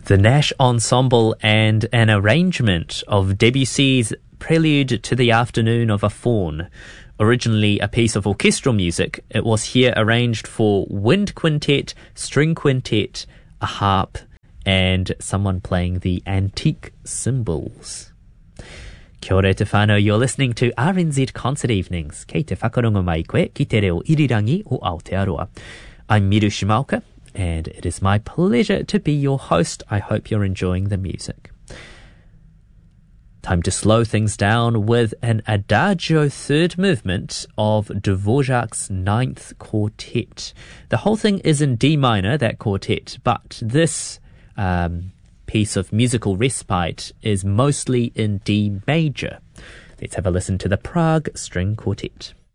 The Nash Ensemble and an arrangement of Debussy's Prelude to the Afternoon of a Faun. Originally a piece of orchestral music, it was here arranged for wind quintet, string quintet, a harp, and someone playing the antique cymbals. Kia ora te whānau, you're listening to RNZ Concert Evenings. Kei te whakarongo mai koe, ki te reo irirangi o Aotearoa. I'm Miru Shimaoka, and it is my pleasure to be your host. I hope you're enjoying the music. Time to slow things down with an Adagio third movement of Dvorak's Ninth Quartet. The whole thing is in D minor, that quartet, but this piece of musical respite is mostly in D major. Let's have a listen to the Prague String Quartet.